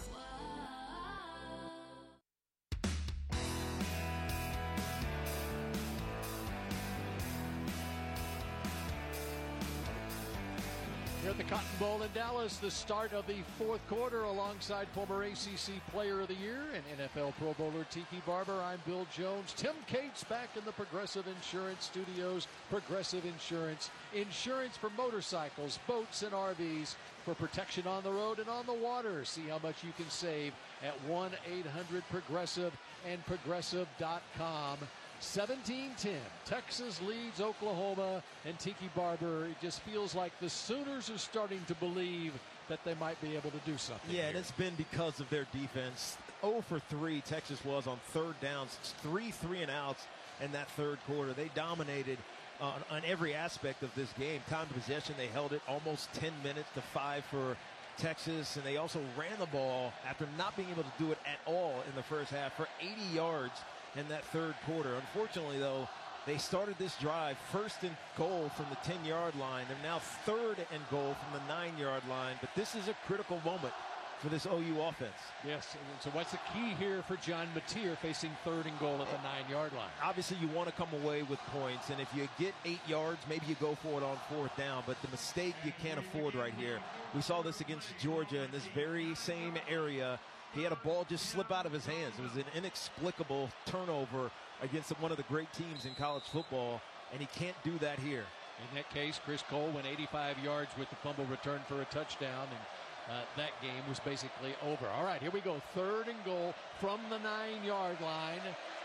Here at the Cotton Bowl in Dallas, the start of the fourth quarter alongside former A C C Player of the Year and N F L Pro Bowler Tiki Barber. I'm Bill Jones. Tim Cates back in the Progressive Insurance Studios. Progressive Insurance. Insurance for motorcycles, boats, and R Vs for protection on the road and on the water. See how much you can save at one eight hundred progressive and progressive dot com. seventeen ten, Texas leads Oklahoma, and Tiki Barber, it just feels like the Sooners are starting to believe that they might be able to do something. Yeah, here. and it's been because of their defense. oh for three Texas was on third downs, three three and outs in that third quarter. They dominated on, on every aspect of this game. Time of possession, they held it almost ten minutes to five for Texas, and they also ran the ball after not being able to do it at all in the first half for eighty yards in that third quarter. Unfortunately, though, they started this drive first and goal from the ten-yard line. They're now third and goal from the nine-yard line, but this is a critical moment for this O U offense. Yes, and so what's the key here for John Mateer facing third and goal at the nine-yard line? Obviously, you want to come away with points, and if you get eight yards, maybe you go for it on fourth down, but the mistake you can't afford right here. We saw this against Georgia in this very same area. He had a ball just slip out of his hands. It was an inexplicable turnover against one of the great teams in college football, and he can't do that here. In that case, Chris Cole went eighty-five yards with the fumble return for a touchdown, and uh, that game was basically over. All right, here we go. Third and goal from the nine-yard line.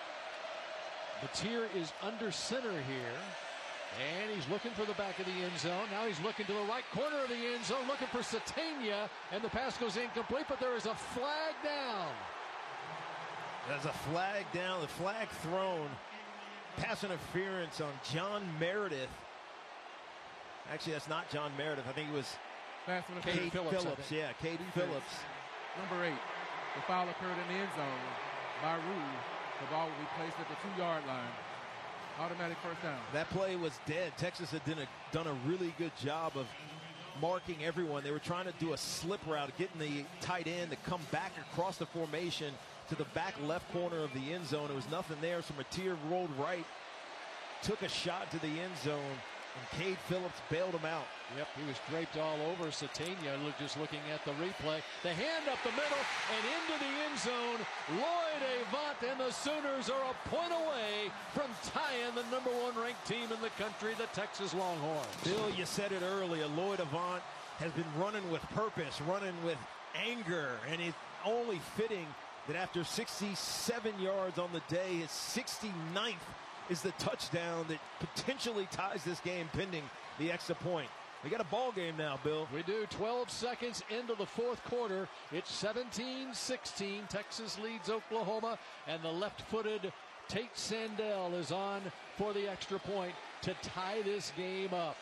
Mateer is under center here. And he's looking for the back of the end zone. Now he's looking to the right corner of the end zone, looking for Satania, and the pass goes incomplete, but there is a flag down. There's a flag down, the flag thrown. Pass interference on John Meredith. Actually, that's not John Meredith. I think it was Cade Phillips. Phillips. Yeah, Cade Phillips. Number eight, the foul occurred in the end zone. By rule, the ball will be placed at the two-yard line. Automatic first down. That play was dead. Texas had done a, done a really good job of marking everyone. They were trying to do a slip route, getting the tight end to come back across the formation to the back left corner of the end zone. There was nothing there, so Mateer rolled right, took a shot to the end zone, and Cade Phillips bailed him out. Yep, he was draped all over Satania, just looking at the replay. The hand up the middle and into the end zone. Lloyd Avant and the Sooners are a point away from tying the number one ranked team in the country, the Texas Longhorns. Bill, you said it earlier. Lloyd Avant has been running with purpose, running with anger, and it's only fitting that after sixty-seven yards on the day, his sixty-ninth is the touchdown that potentially ties this game pending the extra point. We got a ball game now, Bill. We do. twelve seconds into the fourth quarter. It's seventeen sixteen. Texas leads Oklahoma, and the left-footed Tate Sandell is on for the extra point to tie this game up.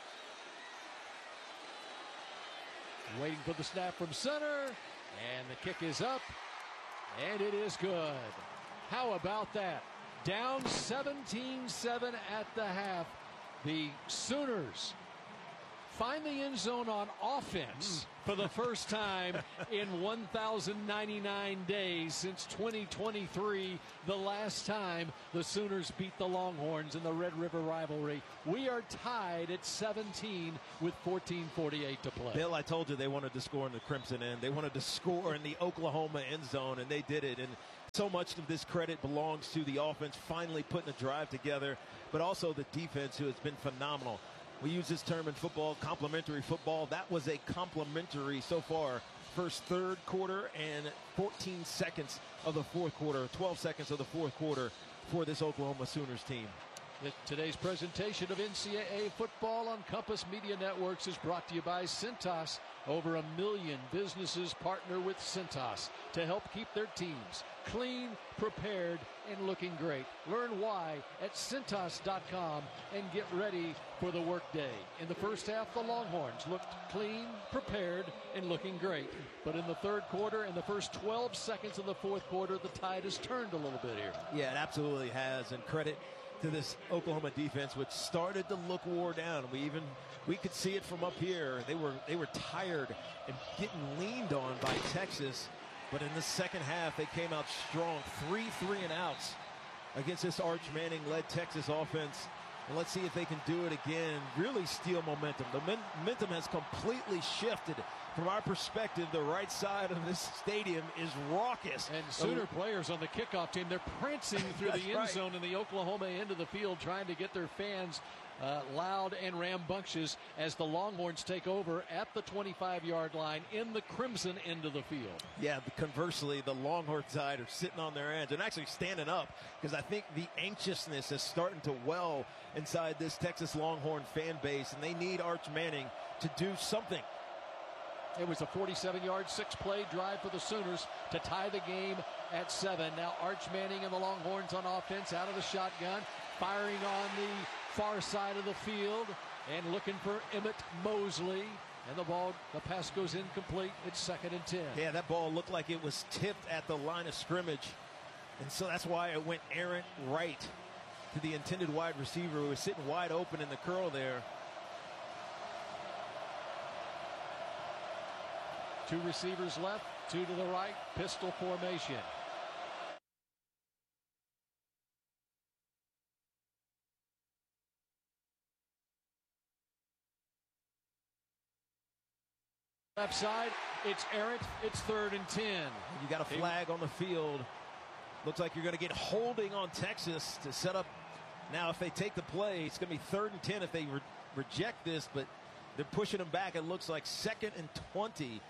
Waiting for the snap from center, and the kick is up, and it is good. How about that? Down seventeen seven at the half. The Sooners find the end zone on offense for the first time in one thousand ninety-nine days since twenty twenty-three, the last time the Sooners beat the Longhorns in the Red River rivalry. We are tied at seventeen with fourteen forty-eight to play. Bill, I told you they wanted to score in the Crimson end. They wanted to score in the Oklahoma end zone, and they did it. And so much of this credit belongs to the offense finally putting a drive together, but also the defense, who has been phenomenal. We use this term in football, complementary football. That was a complimentary so far. First third quarter and fourteen seconds of the fourth quarter, twelve seconds of the fourth quarter for this Oklahoma Sooners team. Today's presentation of N C double A football on Compass Media Networks is brought to you by Cintas. Over a million businesses partner with Cintas to help keep their teams clean, prepared, and looking great. Learn why at Cintas dot com and get ready for the workday. In the first half, the Longhorns looked clean, prepared, and looking great. But in the third quarter and the first twelve seconds of the fourth quarter, the tide has turned a little bit here. Yeah, it absolutely has, and credit to this Oklahoma defense, which started to look wore down. We even we could see it from up here. They were they were tired and getting leaned on by Texas. But in the second half, they came out strong. Three three and outs against this Arch Manning-led Texas offense. And let's see if they can do it again. Really steal momentum. The momentum has completely shifted. From our perspective, the right side of this stadium is raucous. And Sooner oh. players on the kickoff team, they're prancing through the end right. zone in the Oklahoma end of the field, trying to get their fans uh, loud and rambunctious as the Longhorns take over at the twenty-five-yard line in the Crimson end of the field. Yeah, conversely, the Longhorn side are sitting on their ends and actually standing up, because I think the anxiousness is starting to well inside this Texas Longhorn fan base, and they need Arch Manning to do something. It was a forty-seven-yard, six-play drive for the Sooners to tie the game at seven. Now Arch Manning and the Longhorns on offense out of the shotgun, firing on the far side of the field and looking for Emmett Mosley. And the ball, the pass goes incomplete. It's second and ten. Yeah, that ball looked like it was tipped at the line of scrimmage. And so that's why it went errant right to the intended wide receiver, who was sitting wide open in the curl there. Two receivers left, two to the right, pistol formation. Left side, it's errant, it's third and ten. You got a flag on the field. Looks like you're going to get holding on Texas to set up. Now, if they take the play, it's going to be third and ten if they re reject this, but they're pushing them back. It looks like second and twenty.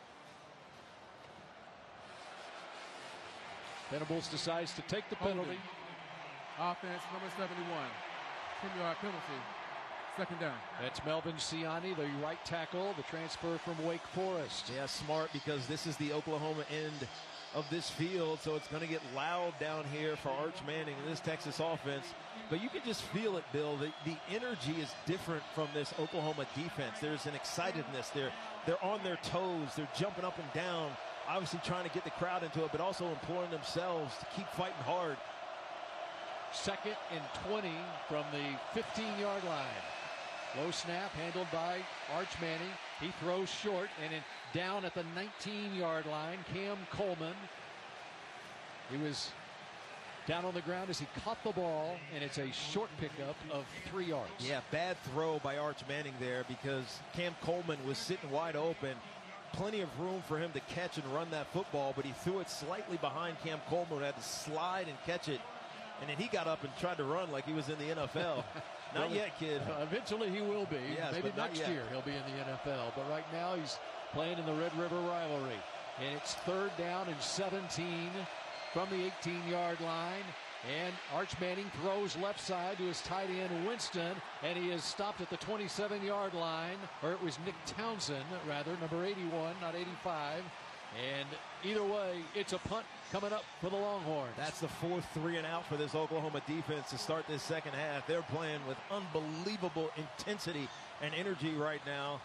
Venables decides to take the penalty. Offense, number seventy-one. ten-yard penalty. Second down. That's Melvin Siani, the right tackle, the transfer from Wake Forest. Yeah, smart, because this is the Oklahoma end of this field, so it's going to get loud down here for Arch Manning and this Texas offense. But you can just feel it, Bill. The, the energy is different from this Oklahoma defense. There's an excitedness. They're, they're on their toes. They're jumping up and down, obviously trying to get the crowd into it, but also imploring themselves to keep fighting hard. Second and twenty from the fifteen-yard line. Low snap handled by Arch Manning. He throws short and in, down at the nineteen-yard line, Cam Coleman. He was down on the ground as he caught the ball, and it's a short pickup of three yards. Yeah, bad throw by Arch Manning there, because Cam Coleman was sitting wide open. Plenty of room for him to catch and run that football, but he threw it slightly behind Cam Coleman, who had to slide and catch it. And then he got up and tried to run like he was in the N F L. Not well, yet, kid. Uh, eventually he will be. Yes, Maybe next year he'll be in the N F L. But right now he's playing in the Red River rivalry. And it's third down and seventeen from the eighteen-yard line. And Arch Manning throws left side to his tight end, Winston. And he is stopped at the twenty-seven-yard line. Or it was Nick Townsend, rather, number eighty-one, not eighty-five. And either way, it's a punt coming up for the Longhorns. That's the fourth three and out for this Oklahoma defense to start this second half. They're playing with unbelievable intensity and energy right now.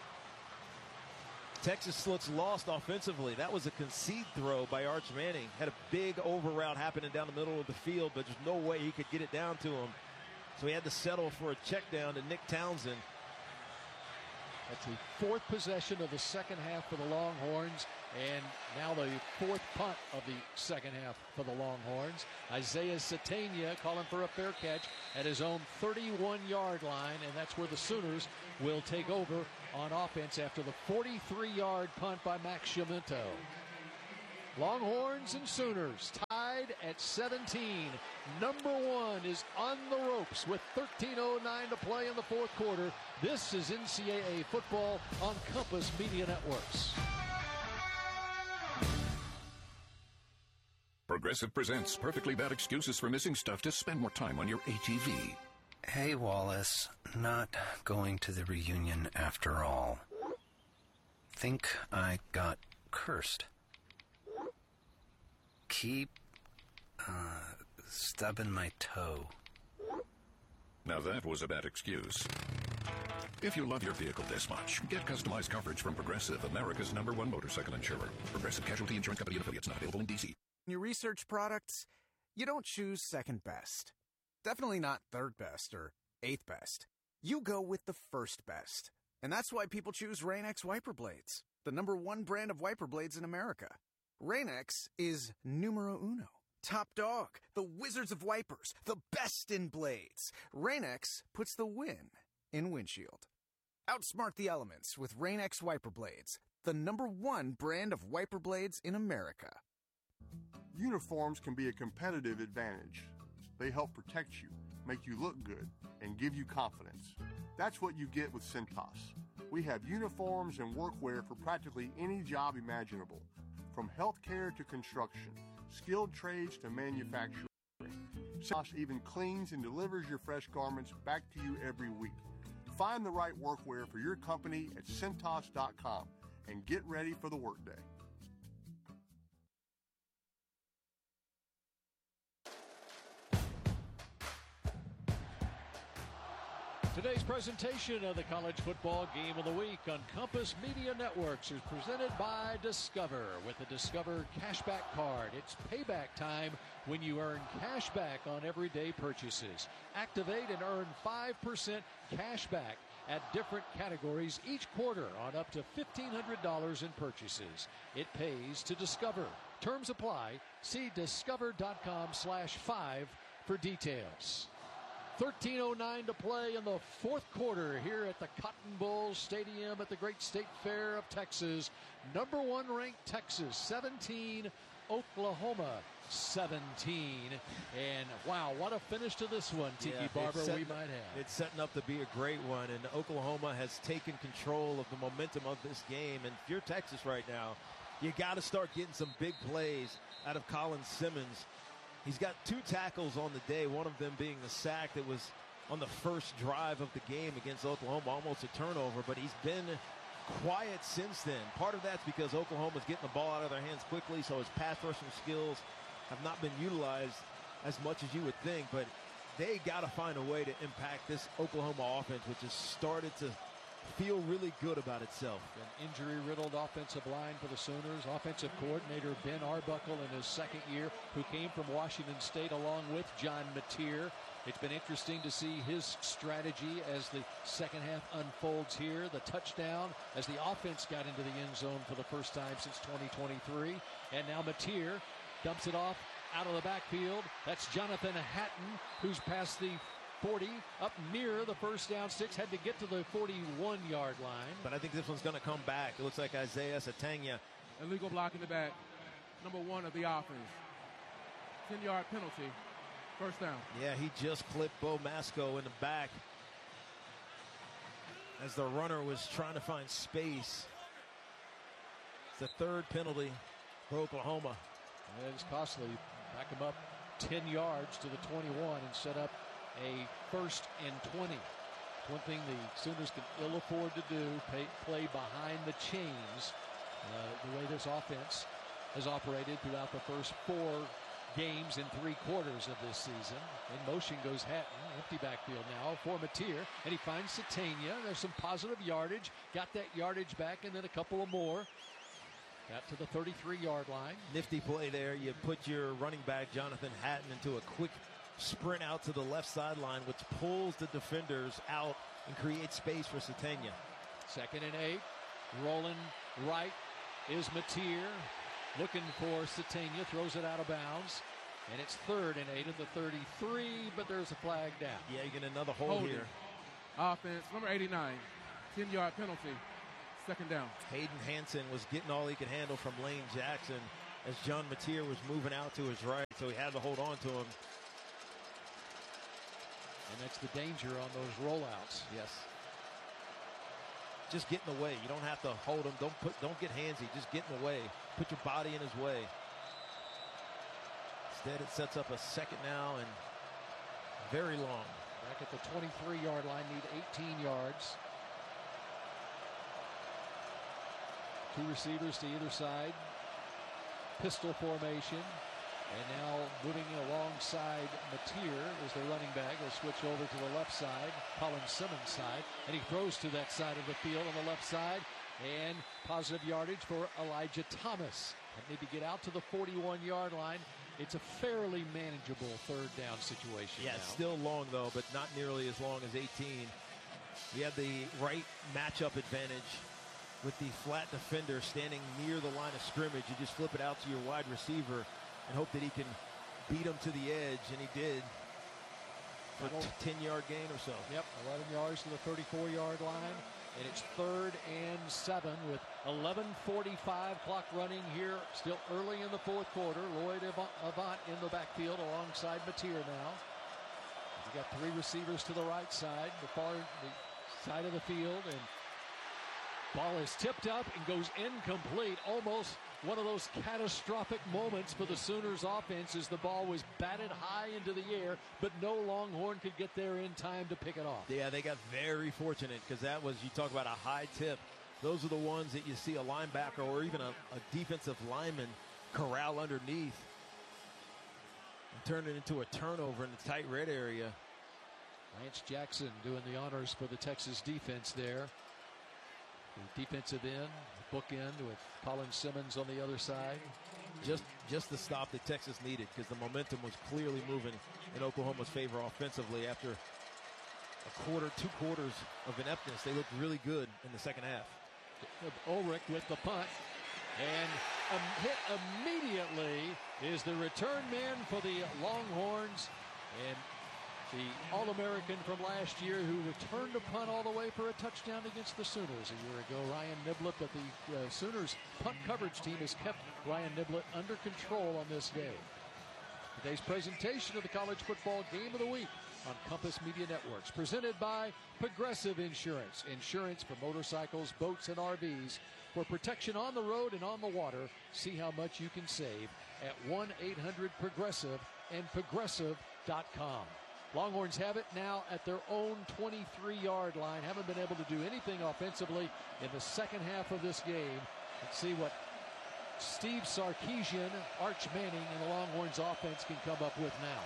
Texas looks lost offensively. That was a concede throw by Arch Manning. Had a big over route happening down the middle of the field, but there's no way he could get it down to him. So he had to settle for a check down to Nick Townsend. That's the fourth possession of the second half for the Longhorns, and now the fourth punt of the second half for the Longhorns. Isaiah Sategna calling for a fair catch at his own thirty-one-yard line, and that's where the Sooners will take over on offense after the forty-three-yard punt by Max Sciamento. Longhorns and Sooners tied at seventeen. Number one is on the ropes with thirteen oh nine to play in the fourth quarter. This is N C double A football on Compass Media Networks. Progressive presents Perfectly Bad Excuses for Missing Stuff to spend more time on your A T V. Hey, Wallace. Not going to the reunion after all. Think I got cursed. Keep uh, stubbing my toe. Now that was a bad excuse. If you love your vehicle this much, get customized coverage from Progressive, America's number one motorcycle insurer. Progressive Casualty Insurance Company and affiliates, not available in D C. When you research products, you don't choose second best. Definitely not third best or eighth best. You go with the first best. And that's why people choose Rain-X wiper blades, the number one brand of wiper blades in America. Rain-X is numero uno. Top dog, the wizards of wipers, the best in blades. Rain-X puts the win in windshield. Outsmart the elements with Rain-X wiper blades, the number one brand of wiper blades in America. Uniforms can be a competitive advantage. They help protect you, make you look good, and give you confidence. That's what you get with Cintas. We have uniforms and workwear for practically any job imaginable. From healthcare to construction, skilled trades to manufacturing, Cintas even cleans and delivers your fresh garments back to you every week. Find the right workwear for your company at Cintas dot com and get ready for the workday. Today's presentation of the College Football Game of the Week on Compass Media Networks is presented by Discover. With the Discover Cashback Card, it's payback time when you earn cash back on everyday purchases. Activate and earn five percent cash back at different categories each quarter on up to fifteen hundred dollars in purchases. It pays to Discover. Terms apply. See discover dot com slash five for details. thirteen oh nine to play in the fourth quarter here at the Cotton Bowl Stadium at the Great State Fair of Texas. Number one ranked Texas, seventeen, Oklahoma, seventeen. And wow, what a finish to this one, Tiki yeah, Barber, setting, we might have. It's setting up to be a great one, and Oklahoma has taken control of the momentum of this game. And if you're Texas right now, you got to start getting some big plays out of Colin Simmons. He's got two tackles on the day, one of them being the sack that was on the first drive of the game against Oklahoma, almost a turnover, but he's been quiet since then. Part of that's because Oklahoma's getting the ball out of their hands quickly, so his pass rushing skills have not been utilized as much as you would think, but they got to find a way to impact this Oklahoma offense, which has started to feel really good about itself. An injury-riddled offensive line for the Sooners. Offensive coordinator Ben Arbuckle in his second year, who came from Washington State along with John Mateer. It's been interesting to see his strategy as the second half unfolds here. The touchdown as the offense got into the end zone for the first time since twenty twenty-three. And now Mateer dumps it off out of the backfield. That's Jonathan Hatton, who's past the forty, up near the first down six, had to get to the forty-one-yard line. But I think this one's going to come back. It looks like Isaiah Sategna. Illegal block in the back. Number one of the offense. ten-yard penalty. First down. Yeah, he just clipped Bo Masco in the back as the runner was trying to find space. It's the third penalty for Oklahoma. And it's costly. Back him up ten yards to the twenty-one and set up a first and twenty. One thing the Sooners can ill afford to do, pay, play behind the chains, uh, the way this offense has operated throughout the first four games and three quarters of this season. In motion goes Hatton, empty backfield now for Mateer, and he finds Sategna. There's some positive yardage, got that yardage back, and then a couple of more. Got to the thirty-three-yard line. Nifty play there. You put your running back, Jonathan Hatton, into a quick sprint out to the left sideline, which pulls the defenders out and creates space for Sategna. Second and eight. Rolling right is Mateer. Looking for Satania. Throws it out of bounds. And it's third and eight at the thirty-three, but there's a flag down. Yeah, you get another hold Holding. here. Offense, number eighty-nine. ten-yard penalty. Second down. Hayden Hansen was getting all he could handle from Lane Jackson as John Mateer was moving out to his right, so he had to hold on to him. And that's the danger on those rollouts. Yes. Just get in the way. You don't have to hold him. Don't put. Don't get handsy. Just get in the way. Put your body in his way. Instead, it sets up a second now and very long. Back at the twenty-three-yard line, need eighteen yards. Two receivers to either side. Pistol formation. And now moving alongside Mateer is the running back. He'll switch over to the left side, Colin Simmons' side. And he throws to that side of the field on the left side. And positive yardage for Elijah Thomas. And maybe get out to the forty-one-yard line. It's a fairly manageable third down situation. Yeah, now. it's still long, though, but not nearly as long as eighteen. You have the right matchup advantage with the flat defender standing near the line of scrimmage. You just flip it out to your wide receiver and hope that he can beat him to the edge, and he did for a ten-yard gain or so. Yep, eleven yards to the thirty-four-yard line, and it's third and seven with eleven forty-five clock running here, still early in the fourth quarter. Lloyd Avant in the backfield alongside Mateer now. You got three receivers to the right side, the far the side of the field, and ball is tipped up and goes incomplete. Almost one of those catastrophic moments for the Sooners offense as the ball was batted high into the air, but no Longhorn could get there in time to pick it off. Yeah, they got very fortunate because that was, you talk about a high tip. Those are the ones that you see a linebacker or even a, a defensive lineman corral underneath and turn it into a turnover in the tight red area. Lance Jackson doing the honors for the Texas defense there. The defensive end, bookend with Colin Simmons on the other side. Just just the stop that Texas needed because the momentum was clearly moving in Oklahoma's favor offensively after a quarter, two quarters of ineptness. They looked really good in the second half. Ulrich with the punt. And um, hit immediately is the return man for the Longhorns. And the All-American from last year who returned a punt all the way for a touchdown against the Sooners a year ago, Ryan Niblett. But the uh, Sooners punt coverage team has kept Ryan Niblett under control on this day. Today's presentation of the College Football Game of the Week on Compass Media Networks, presented by Progressive Insurance. Insurance for motorcycles, boats, and R Vs. For protection on the road and on the water, see how much you can save at one eight hundred progressive and progressive dot com. Longhorns have it now at their own twenty-three-yard line. Haven't been able to do anything offensively in the second half of this game. Let's see what Steve Sarkisian, Arch Manning, and the Longhorns offense can come up with now.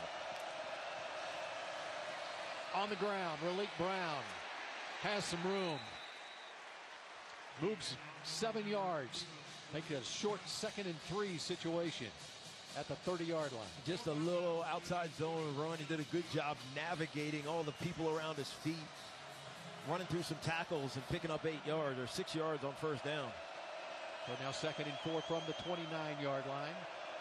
On the ground, Raleek Brown has some room. Moves seven yards. Make a short second and three situation at the thirty-yard line. Just a little outside zone run. He did a good job navigating all the people around his feet, running through some tackles and picking up eight yards or six yards on first down. So now second and four from the twenty-nine-yard line.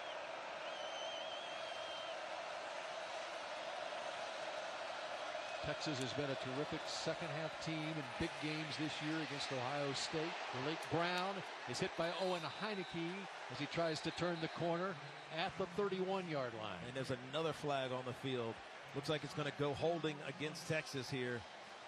Texas has been a terrific second-half team in big games this year against Ohio State. Raleek Brown is hit by Owen Heineke as he tries to turn the corner at the thirty-one-yard line. And there's another flag on the field. Looks like it's going to go holding against Texas here.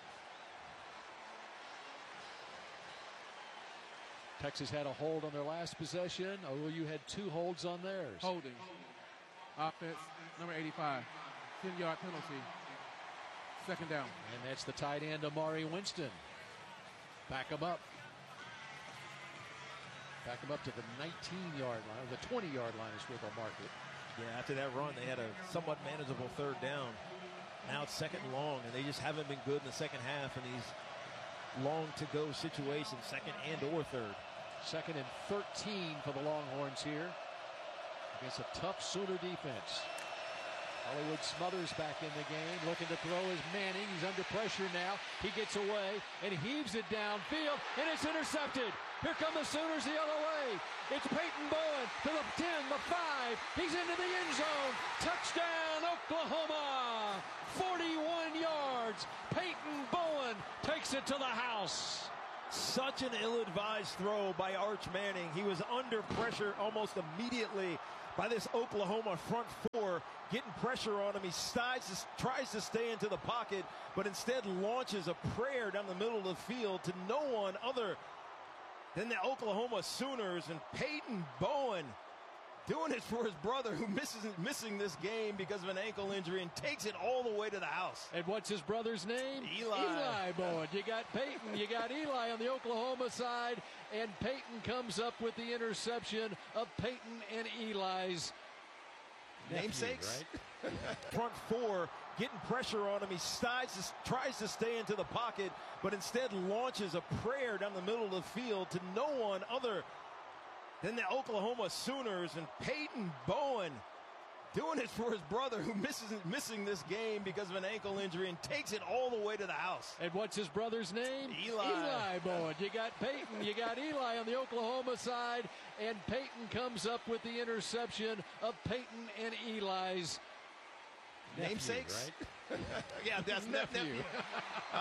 Texas had a hold on their last possession. O U had two holds on theirs. Holding. Offense, number eighty-five. ten-yard penalty. Second down. And that's the tight end, Amari Winston. Back him up. Back him up to the nineteen-yard line, the twenty-yard line is where they'll mark it. Yeah, after that run, they had a somewhat manageable third down. Now it's second and long, and they just haven't been good in the second half in these long-to-go situations, second and or third. Second and thirteen for the Longhorns here against a tough Sooner defense. Hollywood Smothers back in the game, looking to throw is Manning. He's under pressure now. He gets away and heaves it downfield, and it's intercepted. Here come the Sooners the other way. It's Peyton Bowen to the ten, the five. He's into the end zone. Touchdown, Oklahoma. forty-one yards. Peyton Bowen takes it to the house. Such an ill-advised throw by Arch Manning. He was under pressure almost immediately by this Oklahoma front four, getting pressure on him. He tries to, tries to stay into the pocket, but instead launches a prayer down the middle of the field to no one other than the Oklahoma Sooners. And Peyton Bowen doing it for his brother, who misses missing this game because of an ankle injury, and takes it all the way to the house. And what's his brother's name? Eli. Eli Bowen. You got Peyton, you got Eli on the Oklahoma side, and Peyton comes up with the interception of Peyton and Eli's nephew, namesakes. Right? Front four, getting pressure on him. He tries to, tries to stay into the pocket, but instead launches a prayer down the middle of the field to no one other than the Oklahoma Sooners. And Peyton Bowen doing it for his brother, who misses missing this game because of an ankle injury, and takes it all the way to the house. And what's his brother's name? Eli. Eli Bowen. You got Peyton, you got Eli on the Oklahoma side, and Peyton comes up with the interception of Peyton and Eli's namesakes, nephew, right? Yeah, that's nephew. nephew.